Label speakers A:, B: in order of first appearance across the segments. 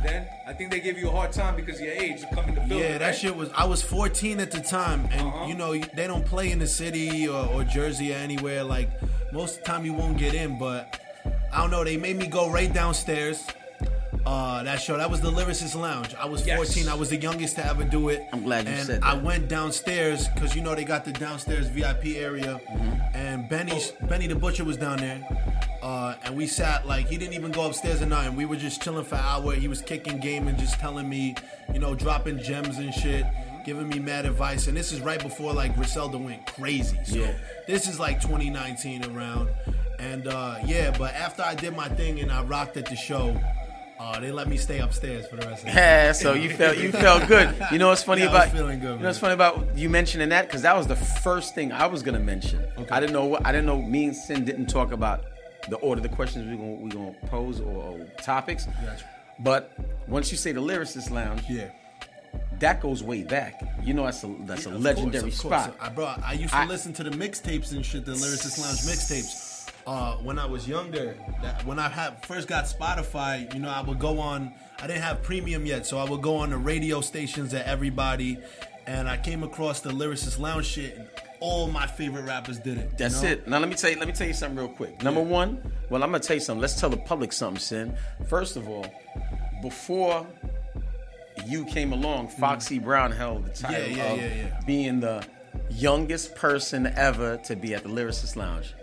A: then? I think they give you a hard time because of your age to come in the building.
B: Yeah, that shit was. I was 14 at the time, and you know they don't play in the city or Jersey or anywhere. Like most of the time, you won't get in. But I don't know. They made me go right downstairs. That show, that was the Lyricist Lounge. I was 14. I was the youngest to ever do it.
C: I'm glad you said that.
B: I went downstairs because you know they got the downstairs VIP area, and Benny the Butcher was down there. And we sat, like, he didn't even go upstairs or nothing. We were just chilling for an hour. He was kicking game and just telling me, you know, dropping gems and shit, giving me mad advice. And this is right before, like, Griselda went crazy. So this is, like, 2019 around. And, but after I did my thing and I rocked at the show, they let me stay upstairs for the rest of the
C: day. So you felt good. You know what's funny about
B: feeling good,
C: you know what's funny about you mentioning that, because that was the first thing I was gonna mention. Okay. I didn't know. Me and Sin didn't talk about the order of the questions we're gonna pose or topics.
B: Gotcha.
C: But once you say the Lyricist Lounge, that goes way back. You know that's a legendary spot.
B: I used to listen to the mixtapes and shit, the Lyricist Lounge mixtapes. When I was younger, when I first got Spotify, you know, I would go on. I didn't have premium yet, so I would go on the radio stations at everybody, and I came across the Lyricist Lounge shit. And all my favorite rappers did it.
C: That's it. Now let me tell you something real quick. Number one, I'm gonna tell you something. Let's tell the public something, Sin. First of all, before you came along, Foxy Brown held the title of being the youngest person ever to be at the Lyricist Lounge.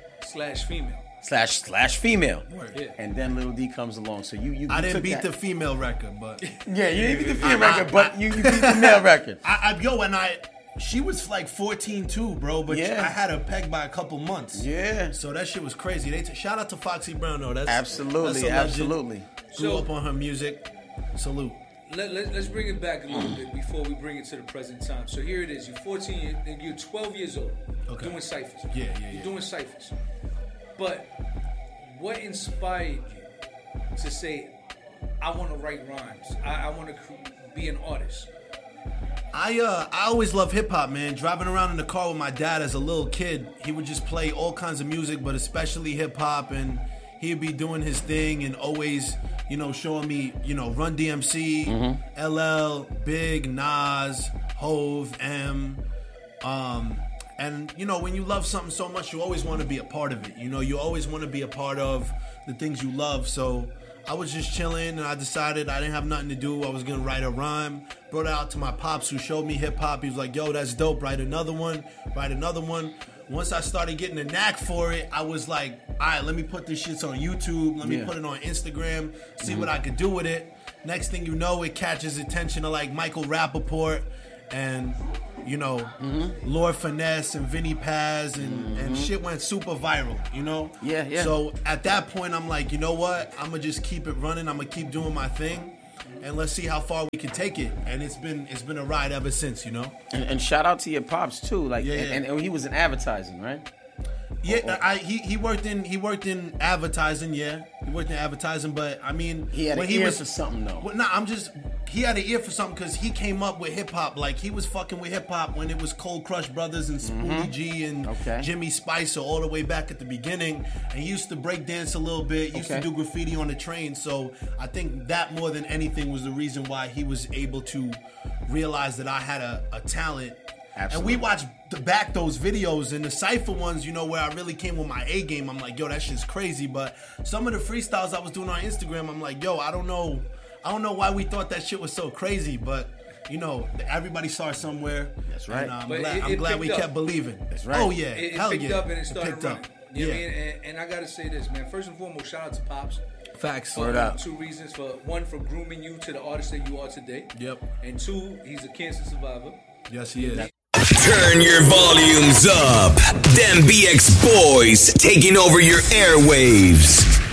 A: Slash female.
C: Word. And then Lil D comes along. So you
B: I didn't beat the female record, but
C: you didn't beat the female record, but you beat the male record.
B: She was like 14 too, bro, but I had her pegged by a couple months.
C: Yeah.
B: So that shit was crazy. Shout out to Foxy Brown though. That's
C: absolutely.
B: Grew up on her music. Salute.
A: Let's bring it back a little bit before we bring it to the present time. So here it is. You're 14. You're 12 years old.
B: Okay.
A: Doing ciphers.
B: You're
A: doing ciphers. But what inspired you to say, I want to write rhymes. I want to be an artist?
B: I always loved hip hop, man. Driving around in the car with my dad as a little kid, he would just play all kinds of music, but especially hip hop, and he'd be doing his thing and always, you know, showing me, you know, Run DMC, LL, Big, Nas, Hove, M. And, you know, when you love something so much, you always want to be a part of it. You know, you always want to be a part of the things you love. So I was just chilling, and I decided I didn't have nothing to do. I was going to write a rhyme. Brought it out to my pops, who showed me hip-hop. He was like, yo, that's dope. Write another one. Once I started getting a knack for it, I was like, all right, let me put this shit on YouTube. Let me put it on Instagram, see what I could do with it. Next thing you know, it catches attention of like Michael Rappaport and, you know, Lord Finesse and Vinny Paz and shit went super viral, you know?
C: Yeah.
B: So at that point, I'm like, you know what? I'm going to just keep it running. I'm going to keep doing my thing. And let's see how far we can take it. And it's been a ride ever since, you know?
C: And shout out to your pops, too. Like, and he was in advertising, right?
B: Yeah, he worked in advertising. Yeah, he worked in advertising. But I mean,
C: he had an ear for something though.
B: He had an ear for something because he came up with hip hop. Like he was fucking with hip hop when it was Cold Crush Brothers and Spoonie G and Jimmy Spicer all the way back at the beginning. And he used to break dance a little bit. Used to do graffiti on the train. So I think that more than anything was the reason why he was able to realize that I had a talent. Absolutely. And we watched back those videos and the cypher ones, you know, where I really came with my A game. I'm like, yo, that shit's crazy. But some of the freestyles I was doing on Instagram, I'm like, yo, I don't know why we thought that shit was so crazy, but you know, everybody starts somewhere.
C: That's right.
B: And I'm glad we kept believing.
C: That's right.
B: Oh yeah,
A: it
B: hell
A: picked
B: yeah.
A: up and it started running. You know what I mean?
B: Yeah.
A: And I gotta say this, man. First and foremost, shout out to Pops.
B: Facts.
A: For 2 reasons. One, for grooming you to the artist that you are today.
B: Yep.
A: And 2, he's a cancer survivor.
B: Yes, he is.
D: Turn your volumes up. Them BX boys taking over your airwaves.